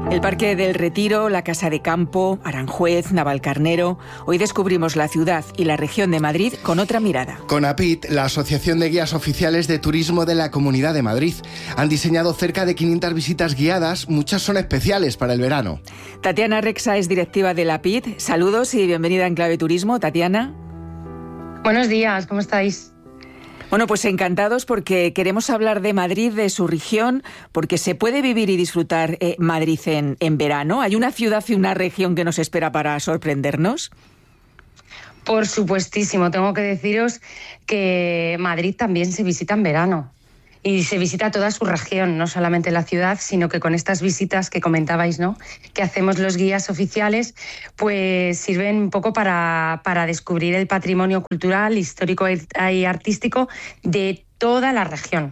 El Parque del Retiro, la Casa de Campo, Aranjuez, Navalcarnero. Hoy descubrimos la ciudad y la región de Madrid con otra mirada. Con APIT, la Asociación de Guías Oficiales de Turismo de la Comunidad de Madrid. Han diseñado cerca de 500 visitas guiadas, muchas son especiales para el verano. Tatiana Rexa es directiva de la APIT. Saludos y bienvenida en Clave Turismo, Tatiana. Buenos días, ¿cómo estáis? Bueno, pues encantados porque queremos hablar de Madrid, de su región, porque se puede vivir y disfrutar Madrid en verano. ¿Hay una ciudad y una región que nos espera para sorprendernos? Por supuestísimo, tengo que deciros que Madrid también se visita en verano. Y se visita toda su región, no solamente la ciudad, sino que con estas visitas que comentabais, ¿no?, que hacemos los guías oficiales, pues sirven un poco para descubrir el patrimonio cultural, histórico y artístico de toda la región.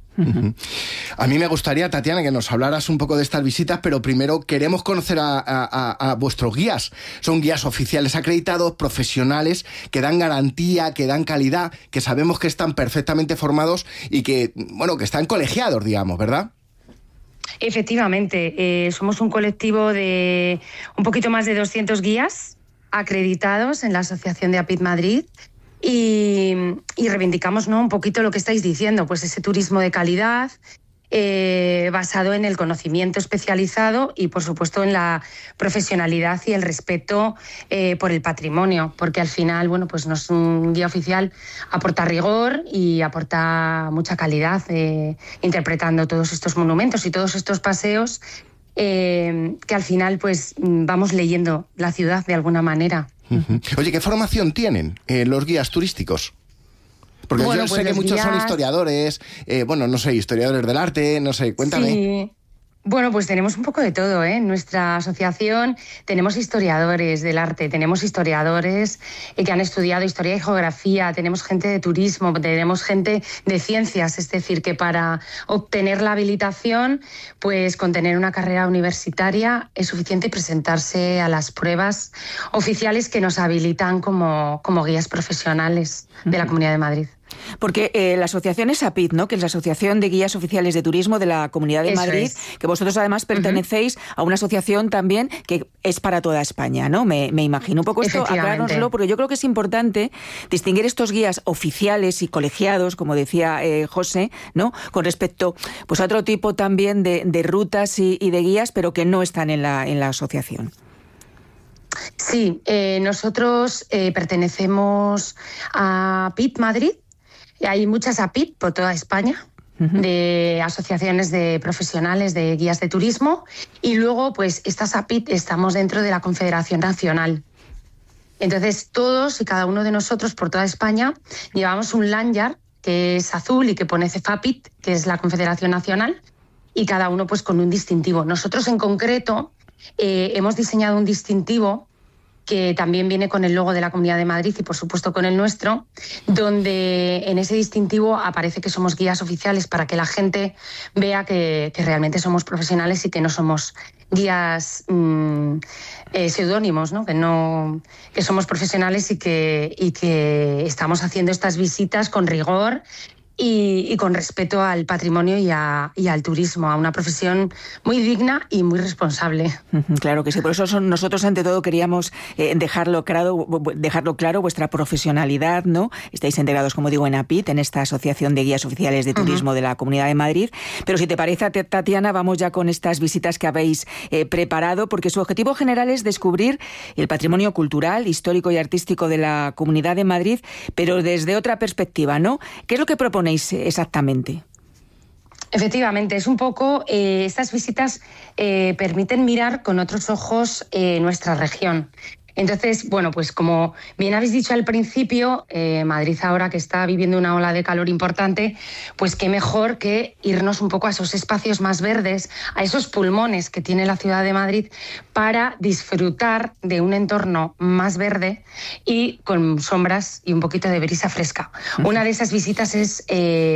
A mí me gustaría, Tatiana, que nos hablaras un poco de estas visitas, pero primero queremos conocer a vuestros guías. Son guías oficiales acreditados, profesionales, que dan garantía, que dan calidad, que sabemos que están perfectamente formados y que, bueno, que están colegiados, digamos, ¿verdad? Efectivamente, somos un colectivo de un poquito más de 200 guías acreditados en la Asociación de APIT Madrid. Y reivindicamos, ¿no?, un poquito lo que estáis diciendo, pues ese turismo de calidad basado en el conocimiento especializado y, por supuesto, en la profesionalidad y el respeto por el patrimonio, porque al final, bueno, pues un guía oficial aporta rigor y aporta mucha calidad interpretando todos estos monumentos y todos estos paseos que al final, pues vamos leyendo la ciudad de alguna manera. Oye, ¿qué formación tienen los guías turísticos? Porque bueno, yo sé que muchos son historiadores, historiadores del arte, no sé, cuéntame. Sí. Bueno, pues tenemos un poco de todo, ¿eh? En nuestra asociación tenemos historiadores del arte, tenemos historiadores que han estudiado historia y geografía, tenemos gente de turismo, tenemos gente de ciencias, es decir, que para obtener la habilitación, pues con tener una carrera universitaria es suficiente presentarse a las pruebas oficiales que nos habilitan como guías profesionales de la Comunidad de Madrid. Porque la asociación es APIT, ¿no?, que es la Asociación de Guías Oficiales de Turismo de la Comunidad de Madrid, que vosotros además pertenecéis a una asociación también que es para toda España, ¿no? Me imagino un poco esto, aclárnoslo, porque yo creo que es importante distinguir estos guías oficiales y colegiados, como decía José, ¿no?, con respecto pues a otro tipo también de rutas y de guías, pero que no están en la asociación. Sí, nosotros pertenecemos a APIT Madrid. Hay muchas APIT por toda España, de asociaciones de profesionales de guías de turismo, y luego pues estas APIT estamos dentro de la Confederación Nacional. Entonces todos y cada uno de nosotros por toda España llevamos un lanyard que es azul y que pone CEFAPIT, que es la Confederación Nacional, y cada uno pues con un distintivo. Nosotros en concreto hemos diseñado un distintivo que también viene con el logo de la Comunidad de Madrid y, por supuesto, con el nuestro, donde en ese distintivo aparece que somos guías oficiales para que la gente vea que realmente somos profesionales y que no somos guías seudónimos, ¿no? Que somos profesionales y que estamos haciendo estas visitas con rigor y con respeto al patrimonio y al turismo, a una profesión muy digna y muy responsable. Claro que sí, por eso nosotros ante todo queríamos dejarlo claro, vuestra profesionalidad, ¿no? Estáis integrados, como digo, en APIT, en esta Asociación de Guías Oficiales de Turismo de la Comunidad de Madrid, pero si te parece, Tatiana, vamos ya con estas visitas que habéis preparado, porque su objetivo general es descubrir el patrimonio cultural, histórico y artístico de la Comunidad de Madrid, pero desde otra perspectiva, ¿no? ¿Qué es lo que proponéis exactamente? Efectivamente, es un poco, estas visitas permiten mirar con otros ojos nuestra región. Entonces, bueno, pues como bien habéis dicho al principio, Madrid ahora que está viviendo una ola de calor importante, pues qué mejor que irnos un poco a esos espacios más verdes, a esos pulmones que tiene la ciudad de Madrid para disfrutar de un entorno más verde y con sombras y un poquito de brisa fresca. Una de esas visitas es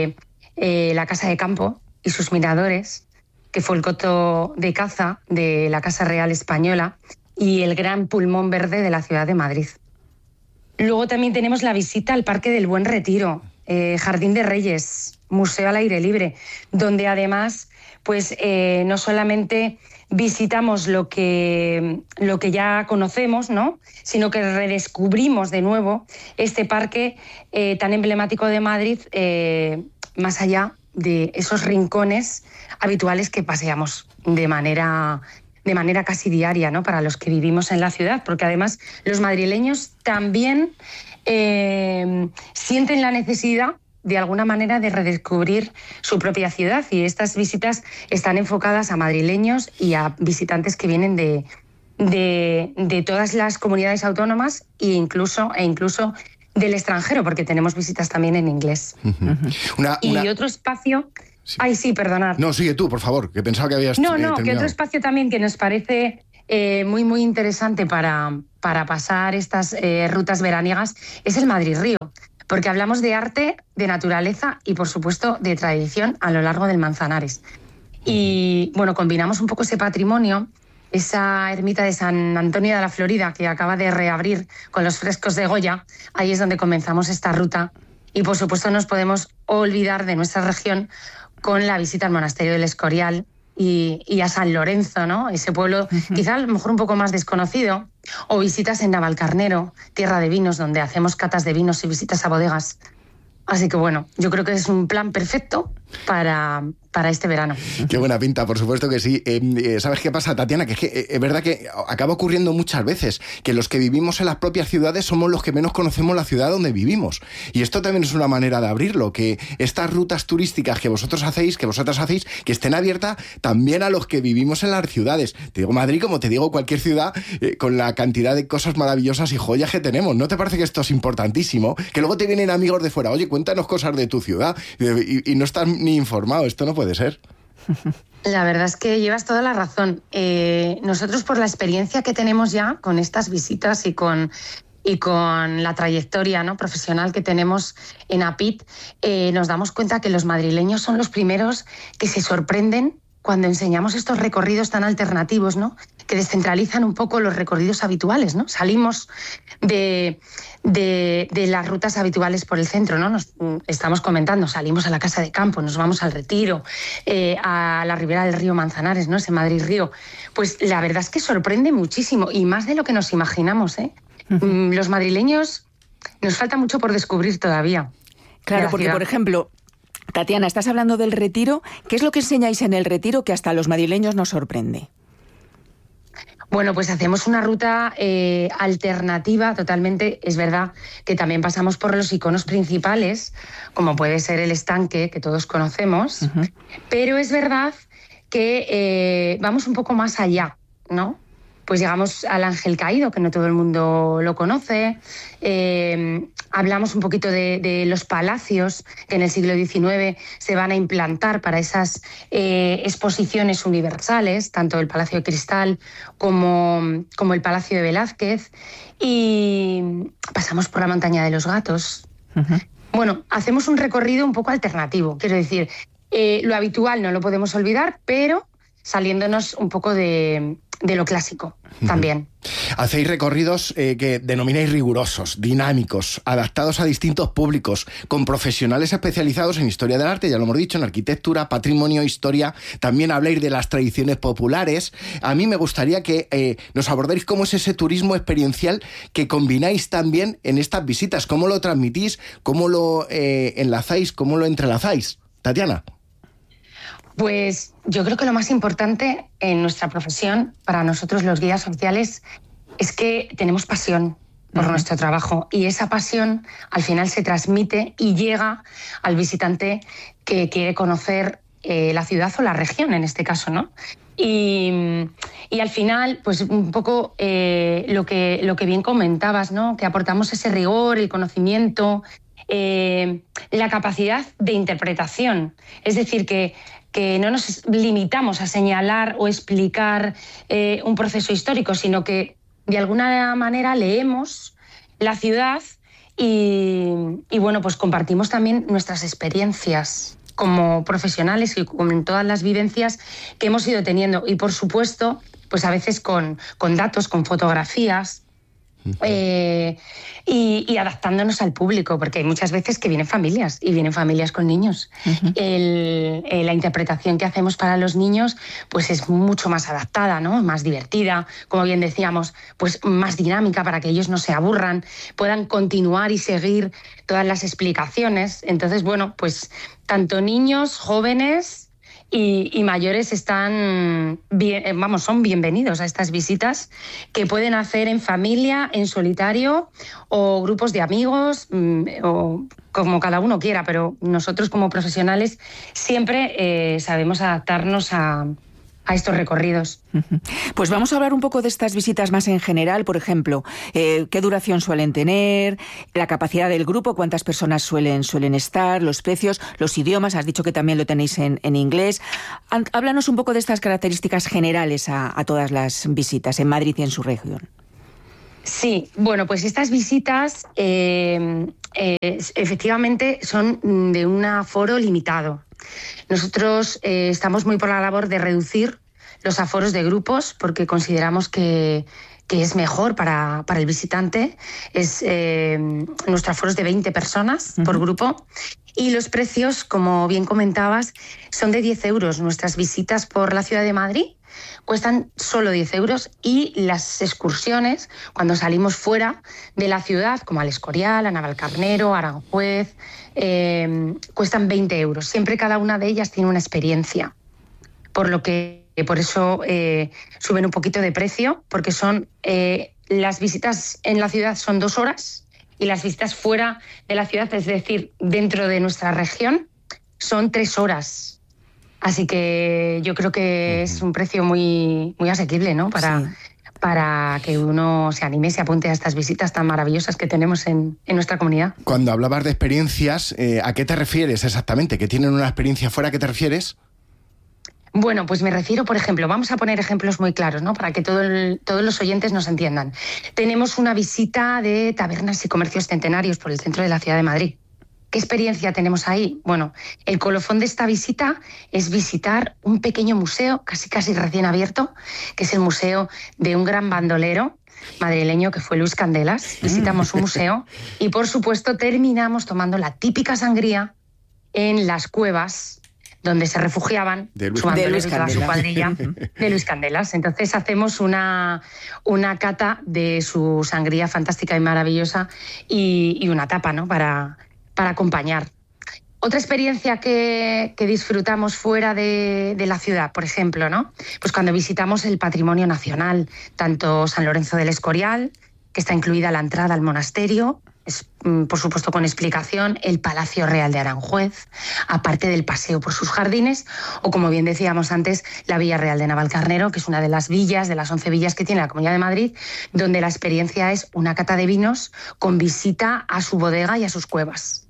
la Casa de Campo y sus miradores, que fue el coto de caza de la Casa Real Española y el gran pulmón verde de la ciudad de Madrid. Luego también tenemos la visita al Parque del Buen Retiro, Jardín de Reyes, museo al aire libre, donde además pues no solamente visitamos lo que ya conocemos, ¿no?, sino que redescubrimos de nuevo este parque tan emblemático de Madrid, más allá de esos rincones habituales que paseamos de manera casi diaria, ¿no?, para los que vivimos en la ciudad, porque además los madrileños también sienten la necesidad de alguna manera de redescubrir su propia ciudad, y estas visitas están enfocadas a madrileños y a visitantes que vienen de todas las comunidades autónomas e incluso del extranjero, porque tenemos visitas también en inglés. Y otro espacio... Sí. Ay, sí, perdonad. No, sigue tú, por favor, que pensaba que habías terminado. Que otro espacio también que nos parece muy, muy interesante para pasar estas rutas veraniegas es el Madrid-Río, porque hablamos de arte, de naturaleza y, por supuesto, de tradición a lo largo del Manzanares. Y, bueno, combinamos un poco ese patrimonio, esa ermita de San Antonio de la Florida, que acaba de reabrir con los frescos de Goya. Ahí es donde comenzamos esta ruta. Y, por supuesto, no nos podemos olvidar de nuestra región con la visita al Monasterio del Escorial y a San Lorenzo, ¿no?, ese pueblo quizá a lo mejor un poco más desconocido, o visitas en Navalcarnero, tierra de vinos, donde hacemos catas de vinos y visitas a bodegas. Así que bueno, yo creo que es un plan perfecto para este verano. Qué buena pinta, por supuesto que sí. ¿Sabes qué pasa, Tatiana? Que es verdad que acaba ocurriendo muchas veces que los que vivimos en las propias ciudades somos los que menos conocemos la ciudad donde vivimos. Y esto también es una manera de abrirlo, que estas rutas turísticas que vosotras hacéis, que estén abiertas también a los que vivimos en las ciudades. Te digo Madrid como te digo cualquier ciudad, con la cantidad de cosas maravillosas y joyas que tenemos. ¿No te parece que esto es importantísimo? Que luego te vienen amigos de fuera, oye, cuéntanos cosas de tu ciudad, y no estás ni informado. Esto no puede ser. La verdad es que llevas toda la razón. Nosotros, por la experiencia que tenemos ya con estas visitas y con la trayectoria, ¿no?, profesional que tenemos en APIT, nos damos cuenta que los madrileños son los primeros que se sorprenden cuando enseñamos estos recorridos tan alternativos, ¿no?, que descentralizan un poco los recorridos habituales, ¿no? Salimos de las rutas habituales por el centro, ¿no? Nos estamos comentando, salimos a la Casa de Campo, nos vamos al Retiro, a la ribera del río Manzanares, ¿no?, ese Madrid-Río. Pues la verdad es que sorprende muchísimo, y más de lo que nos imaginamos, ¿eh? Los madrileños nos falta mucho por descubrir todavía. Claro, porque, por ejemplo, Tatiana, estás hablando del Retiro. ¿Qué es lo que enseñáis en el Retiro que hasta a los madrileños nos sorprende? Bueno, pues hacemos una ruta alternativa totalmente. Es verdad que también pasamos por los iconos principales, como puede ser el estanque, que todos conocemos, pero es verdad que vamos un poco más allá, ¿no? Pues llegamos al Ángel Caído, que no todo el mundo lo conoce. Hablamos un poquito de los palacios que en el siglo XIX se van a implantar para esas exposiciones universales, tanto el Palacio de Cristal como el Palacio de Velázquez. Y pasamos por la Montaña de los Gatos. Bueno, hacemos un recorrido un poco alternativo. Quiero decir, lo habitual no lo podemos olvidar, pero saliéndonos un poco de lo clásico también. Hacéis recorridos que denomináis rigurosos, dinámicos, adaptados a distintos públicos, con profesionales especializados en historia del arte, ya lo hemos dicho, en arquitectura, patrimonio, historia. También habláis de las tradiciones populares. A mí me gustaría que nos abordáis cómo es ese turismo experiencial que combináis también en estas visitas. ¿Cómo lo transmitís? ¿Cómo lo enlazáis? ¿Cómo lo entrelazáis? Tatiana. Pues yo creo que lo más importante en nuestra profesión, para nosotros los guías oficiales, es que tenemos pasión por nuestro trabajo, y esa pasión al final se transmite y llega al visitante que quiere conocer la ciudad o la región en este caso, ¿no? Y al final, pues un poco lo que bien comentabas, ¿no?, que aportamos ese rigor, el conocimiento, la capacidad de interpretación. Es decir, que no nos limitamos a señalar o explicar un proceso histórico, sino que de alguna manera leemos la ciudad y bueno, pues compartimos también nuestras experiencias como profesionales y con todas las vivencias que hemos ido teniendo. Y por supuesto, pues a veces con datos, con fotografías. Y adaptándonos al público, porque hay muchas veces que vienen familias con niños. La interpretación que hacemos para los niños pues es mucho más adaptada, ¿no? Más divertida, como bien decíamos, pues más dinámica para que ellos no se aburran, puedan continuar y seguir todas las explicaciones. Entonces, bueno, pues tanto niños, jóvenes y mayores están son bienvenidos a estas visitas que pueden hacer en familia, en solitario o grupos de amigos o como cada uno quiera, pero nosotros como profesionales siempre sabemos adaptarnos a estos recorridos. Pues vamos a hablar un poco de estas visitas más en general, por ejemplo, qué duración suelen tener, la capacidad del grupo, cuántas personas suelen estar, los precios, los idiomas, has dicho que también lo tenéis en inglés. Háblanos un poco de estas características generales a todas las visitas en Madrid y en su región. Sí, bueno, pues estas visitas efectivamente son de un aforo limitado. Nosotros estamos muy por la labor de reducir los aforos de grupos porque consideramos que es mejor para el visitante. Nuestro aforo es de 20 personas por grupo y los precios, como bien comentabas, son de 10 euros. Nuestras visitas por la ciudad de Madrid cuestan solo 10 euros y las excursiones, cuando salimos fuera de la ciudad, como al Escorial, a Navalcarnero, a Aranjuez, cuestan 20 euros. Siempre cada una de ellas tiene una experiencia, por eso suben un poquito de precio, porque las visitas en la ciudad son 2 horas y las visitas fuera de la ciudad, es decir, dentro de nuestra región, son 3 horas. Así que yo creo que es un precio muy, muy asequible, ¿no? Para que uno se anime y se apunte a estas visitas tan maravillosas que tenemos en nuestra comunidad. Cuando hablabas de experiencias, ¿a qué te refieres exactamente? ¿Que tienen una experiencia fuera? ¿A qué te refieres? Bueno, pues me refiero, por ejemplo, vamos a poner ejemplos muy claros, ¿no? Para que todos los oyentes nos entiendan. Tenemos una visita de tabernas y comercios centenarios por el centro de la ciudad de Madrid. ¿Qué experiencia tenemos ahí? Bueno, el colofón de esta visita es visitar un pequeño museo, casi recién abierto, que es el museo de un gran bandolero madrileño que fue Luis Candelas. Visitamos un museo y, por supuesto, terminamos tomando la típica sangría en las cuevas donde se refugiaban su bandolero y toda su cuadrilla de Luis Candelas. Entonces hacemos una cata de su sangría fantástica y maravillosa y una tapa, ¿no? para acompañar. Otra experiencia que disfrutamos fuera de la ciudad, por ejemplo, ¿no? Pues cuando visitamos el patrimonio nacional, tanto San Lorenzo del Escorial, que está incluida la entrada al monasterio, por supuesto con explicación, el Palacio Real de Aranjuez, aparte del paseo por sus jardines, o como bien decíamos antes, la Villa Real de Navalcarnero, que es una de las villas, de las 11 villas que tiene la Comunidad de Madrid, donde la experiencia es una cata de vinos con visita a su bodega y a sus cuevas.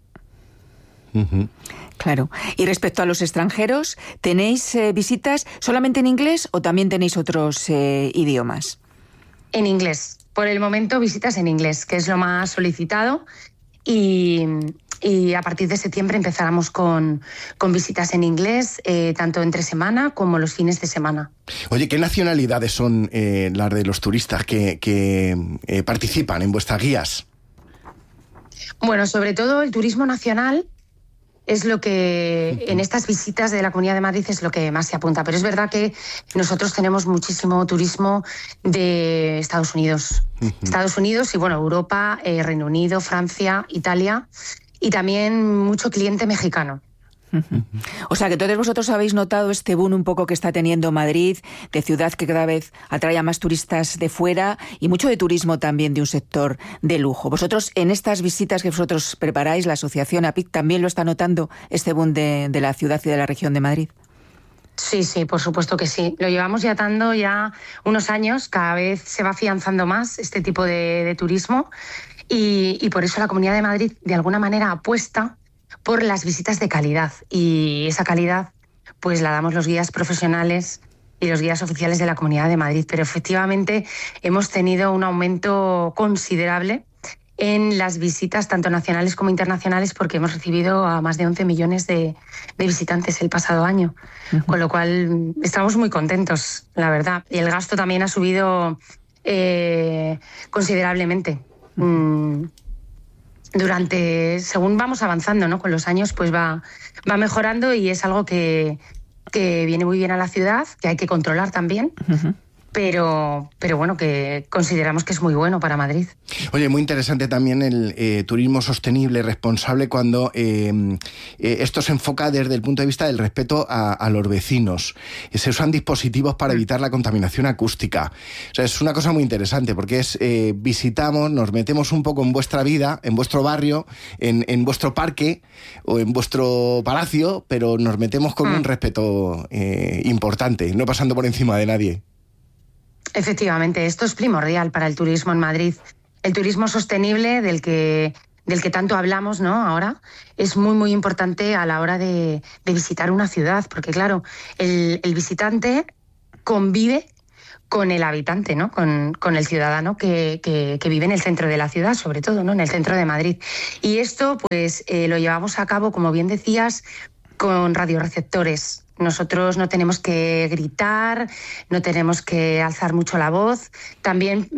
Claro. Y respecto a los extranjeros, ¿tenéis visitas solamente en inglés o también tenéis otros idiomas? En inglés. Por el momento, visitas en inglés, que es lo más solicitado. Y a partir de septiembre empezaremos con visitas en inglés, tanto entre semana como los fines de semana. Oye, ¿qué nacionalidades son las de los turistas que participan en vuestras guías? Bueno, sobre todo el turismo nacional es lo que en estas visitas de la Comunidad de Madrid es lo que más se apunta. Pero es verdad que nosotros tenemos muchísimo turismo de Estados Unidos. Estados Unidos y, bueno, Europa, Reino Unido, Francia, Italia y también mucho cliente mexicano. O sea que todos vosotros habéis notado este boom un poco que está teniendo Madrid, de ciudad que cada vez atrae a más turistas de fuera y mucho de turismo también de un sector de lujo. Vosotros en estas visitas que vosotros preparáis, la asociación APIC también lo está notando, este boom de la ciudad y de la región de Madrid. Sí, por supuesto que sí. Lo llevamos dando ya unos años, cada vez se va afianzando más este tipo de turismo y por eso la Comunidad de Madrid de alguna manera apuesta por las visitas de calidad y esa calidad pues la damos los guías profesionales y los guías oficiales de la Comunidad de Madrid, pero efectivamente hemos tenido un aumento considerable en las visitas tanto nacionales como internacionales porque hemos recibido a más de 11 millones de visitantes el pasado año, con lo cual estamos muy contentos, la verdad. Y el gasto también ha subido considerablemente. Según vamos avanzando, ¿no? Con los años, pues va mejorando, y es algo que viene muy bien a la ciudad, que hay que controlar también. Uh-huh. Pero bueno, que consideramos que es muy bueno para Madrid. Oye, muy interesante también el turismo sostenible, responsable, cuando esto se enfoca desde el punto de vista del respeto a los vecinos. Se usan dispositivos para evitar la contaminación acústica. O sea, es una cosa muy interesante, porque visitamos, nos metemos un poco en vuestra vida, en vuestro barrio, en vuestro parque o en vuestro palacio, pero nos metemos con un respeto importante, no pasando por encima de nadie. Efectivamente, esto es primordial para el turismo en Madrid. El turismo sostenible del que tanto hablamos, ¿no? Ahora es muy, muy importante a la hora de visitar una ciudad, porque claro, el visitante convive con el habitante, ¿no? Con el ciudadano que vive en el centro de la ciudad, sobre todo, ¿no? En el centro de Madrid. Y esto, pues, lo llevamos a cabo, como bien decías, con radioreceptores. Nosotros no tenemos que gritar, no tenemos que alzar mucho la voz. También,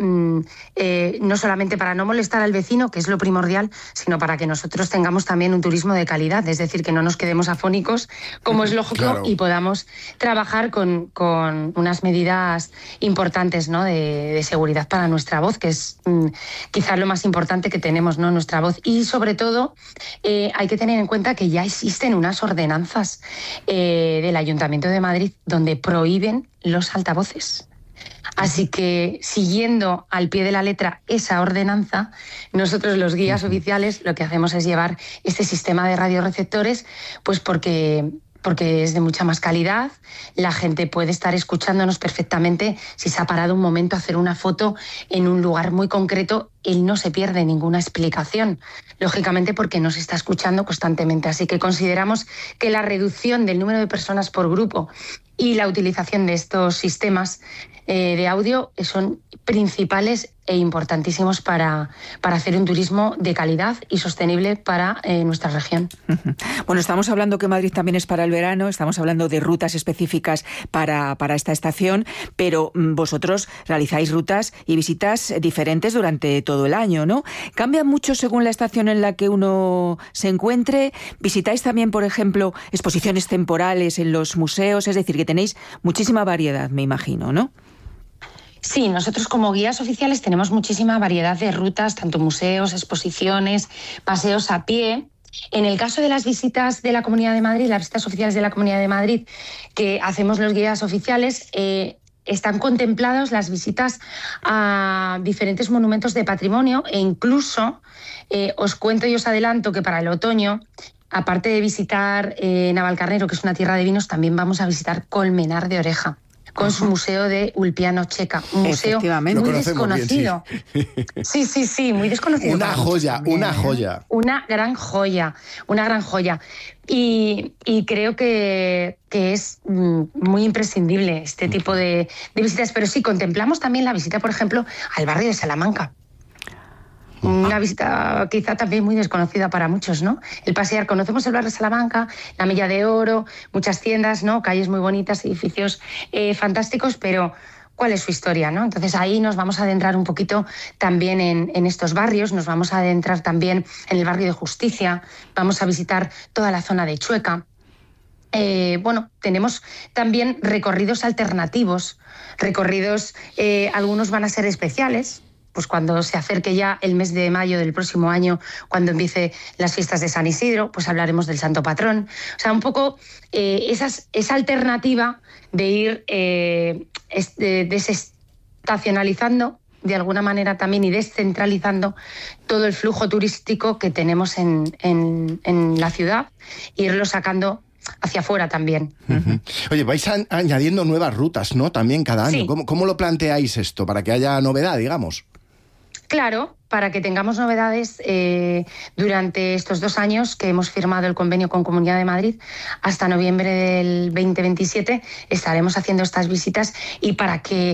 no solamente para no molestar al vecino, que es lo primordial, sino para que nosotros tengamos también un turismo de calidad. Es decir, que no nos quedemos afónicos, como es lógico, claro, y podamos trabajar con unas medidas importantes, ¿no? de seguridad para nuestra voz, que es quizás lo más importante que tenemos, ¿no? Nuestra voz. Y sobre todo, hay que tener en cuenta que ya existen unas ordenanzas del Ayuntamiento de Madrid donde prohíben los altavoces. Así que, siguiendo al pie de la letra esa ordenanza, nosotros, los guías oficiales, lo que hacemos es llevar este sistema de radioreceptores, pues porque es de mucha más calidad. La gente puede estar escuchándonos perfectamente. Si se ha parado un momento a hacer una foto en un lugar muy concreto, él no se pierde ninguna explicación, lógicamente porque nos está escuchando constantemente. Así que consideramos que la reducción del número de personas por grupo y la utilización de estos sistemas de audio son principales e importantísimos para hacer un turismo de calidad y sostenible para nuestra región. Bueno, estamos hablando que Madrid también es para el verano, estamos hablando de rutas específicas para esta estación, pero vosotros realizáis rutas y visitas diferentes durante todo el año, ¿no? ¿Cambia mucho según la estación en la que uno se encuentre? ¿Visitáis también, por ejemplo, exposiciones temporales en los museos? Es decir, que tenéis muchísima variedad, me imagino, ¿no? Sí, nosotros como guías oficiales tenemos muchísima variedad de rutas, tanto museos, exposiciones, paseos a pie. En el caso de las visitas de la Comunidad de Madrid, las visitas oficiales de la Comunidad de Madrid que hacemos los guías oficiales, están contempladas las visitas a diferentes monumentos de patrimonio, e incluso os cuento y os adelanto que para el otoño, aparte de visitar Navalcarnero, que es una tierra de vinos, también vamos a visitar Colmenar de Oreja, con su museo de Ulpiano Checa, un museo muy desconocido. Bien, sí, muy desconocido. Una joya. Una gran joya. Y creo que es muy imprescindible este tipo de visitas. Pero sí, contemplamos también la visita, por ejemplo, al barrio de Salamanca. Una visita quizá también muy desconocida para muchos, ¿no? El pasear, conocemos el barrio de Salamanca, la Milla de Oro, muchas tiendas, ¿no? Calles muy bonitas, edificios fantásticos, pero ¿cuál es su historia, no? Entonces ahí nos vamos a adentrar un poquito también en estos barrios, nos vamos a adentrar también en el barrio de Justicia, vamos a visitar toda la zona de Chueca. Tenemos también recorridos alternativos, algunos van a ser especiales. Pues cuando se acerque ya el mes de mayo del próximo año, cuando empiece las fiestas de San Isidro, pues hablaremos del Santo Patrón. O sea, un poco esa alternativa de ir desestacionalizando de alguna manera también y descentralizando todo el flujo turístico que tenemos en la ciudad, e irlo sacando hacia afuera también. Uh-huh. Oye, vais añadiendo nuevas rutas, ¿no? También cada año. Sí. ¿Cómo lo planteáis esto? Para que haya novedad, digamos. Claro, para que tengamos novedades durante estos 2 años que hemos firmado el convenio con Comunidad de Madrid, hasta noviembre del 2027 estaremos haciendo estas visitas, y para que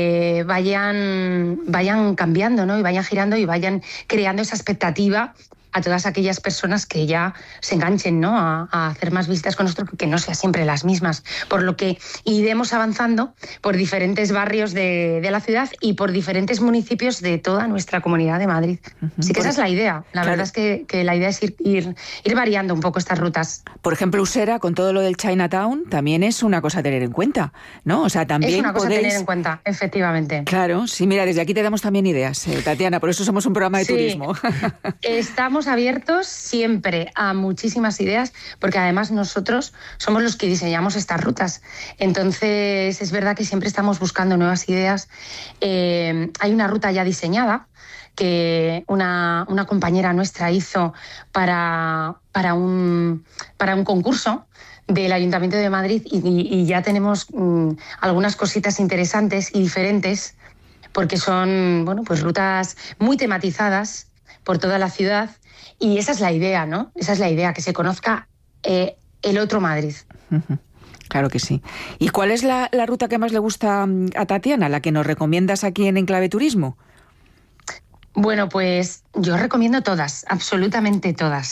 vayan cambiando, ¿no? Y vayan girando y vayan creando esa expectativa a todas aquellas personas que ya se enganchen, ¿no?, a hacer más visitas con nosotros, que no sean siempre las mismas. Por lo que iremos avanzando por diferentes barrios de la ciudad y por diferentes municipios de toda nuestra Comunidad de Madrid. Así que esa es la idea. La verdad es que la idea es ir variando un poco estas rutas. Por ejemplo, Usera, con todo lo del Chinatown, también es una cosa a tener en cuenta, ¿no? O sea, también es una cosa podéis... a tener en cuenta, efectivamente. Claro, sí, mira, desde aquí te damos también ideas, Tatiana, por eso somos un programa de turismo. Estamos abiertos siempre a muchísimas ideas, porque además nosotros somos los que diseñamos estas rutas. Entonces, es verdad que siempre estamos buscando nuevas ideas. Hay una ruta ya diseñada que una compañera nuestra hizo para un concurso del Ayuntamiento de Madrid y ya tenemos algunas cositas interesantes y diferentes, porque son, bueno, pues rutas muy tematizadas por toda la ciudad, y esa es la idea, ¿no? Esa es la idea, que se conozca el otro Madrid. Claro que sí. ¿Y cuál es la ruta que más le gusta a Tatiana, la que nos recomiendas aquí en Enclave Turismo? Bueno, pues yo recomiendo todas, absolutamente todas.